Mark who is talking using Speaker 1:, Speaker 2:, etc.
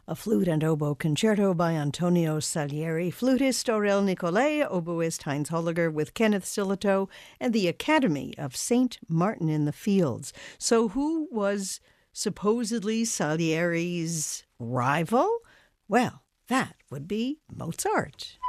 Speaker 1: A flute and oboe concerto by Antonio Salieri, flutist Aurel Nicolai, oboist Heinz Holliger with Kenneth Silito, and the Academy of St. Martin in the Fields. So who was supposedly Salieri's rival? Well, that would be Mozart.